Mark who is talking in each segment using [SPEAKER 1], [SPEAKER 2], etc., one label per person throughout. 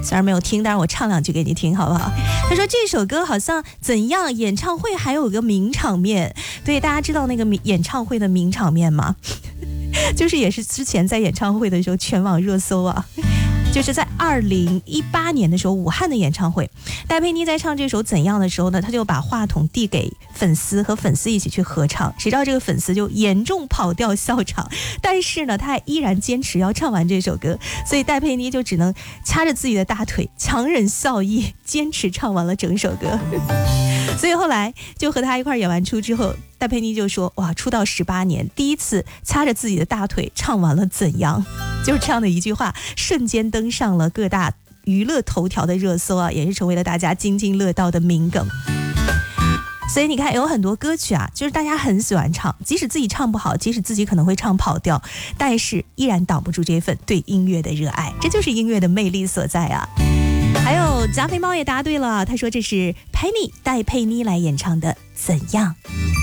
[SPEAKER 1] 虽然没有听，但是我唱两句给你听好不好？他说这首歌好像怎样演唱会还有个名场面。对，大家知道那个演唱会的名场面吗？就是也是之前在演唱会的时候全网热搜啊，就是在2018年的时候武汉的演唱会，戴佩妮在唱这首怎样的时候呢，他就把话筒递给粉丝，和粉丝一起去合唱，谁知道这个粉丝就严重跑调笑场，但是呢他还依然坚持要唱完这首歌，所以戴佩妮就只能掐着自己的大腿强忍笑意坚持唱完了整首歌。所以后来就和他一块演完出之后，戴佩妮就说哇，出道18年第一次掐着自己的大腿唱完了怎样，就是这样的一句话瞬间登上了各大娱乐头条的热搜啊，也是成为了大家津津乐道的名梗。所以你看有很多歌曲啊，就是大家很喜欢唱，即使自己唱不好，即使自己可能会唱跑调，但是依然挡不住这份对音乐的热爱，这就是音乐的魅力所在啊。还有加菲猫也答对了，他说这是 Penny 戴佩妮来演唱的怎样。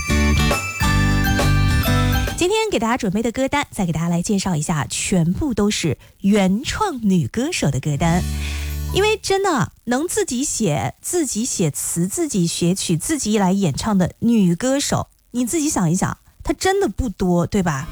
[SPEAKER 1] 今天给大家准备的歌单，再给大家来介绍一下，全部都是原创女歌手的歌单。因为真的能自己写词、自己写曲、自己来演唱的女歌手，你自己想一想，她真的不多，对吧？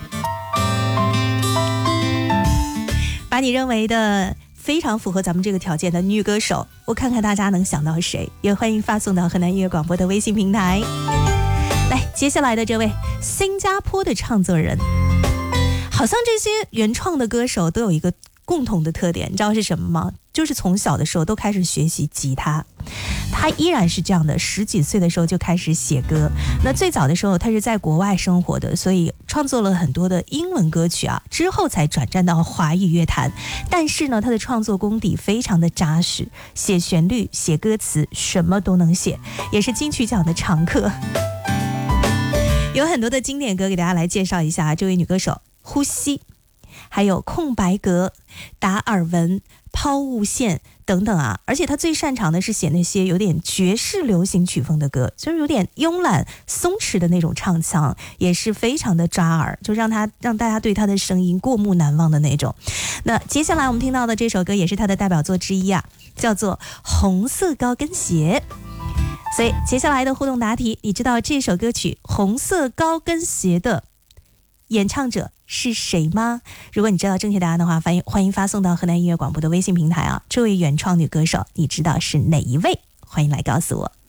[SPEAKER 1] 把你认为的非常符合咱们这个条件的女歌手，我看看大家能想到谁，也欢迎发送到河南音乐广播的微信平台。来，接下来的这位新加坡的唱作人，好像这些原创的歌手都有一个共同的特点，你知道是什么吗？就是从小的时候都开始学习吉他。他依然是这样的，10几岁的时候就开始写歌。那最早的时候他是在国外生活的，所以创作了很多的英文歌曲啊，之后才转战到华语乐坛。但是呢，他的创作功底非常的扎实，写旋律、写歌词，什么都能写，也是金曲奖的常客。有很多的经典歌给大家来介绍一下，这位女歌手呼吸，还有空白格、达尔文、抛物线等等啊，而且她最擅长的是写那些有点爵士流行曲风的歌，就是有点慵懒松弛的那种唱腔，也是非常的抓耳，就让大家对她的声音过目难忘的那种。那接下来我们听到的这首歌也是她的代表作之一啊，叫做红色高跟鞋。所以接下来的互动答题，你知道这首歌曲红色高跟鞋的演唱者是谁吗？如果你知道正确答案的话，欢迎发送到河南音乐广播的微信平台啊。这位原创女歌手你知道是哪一位？欢迎来告诉我。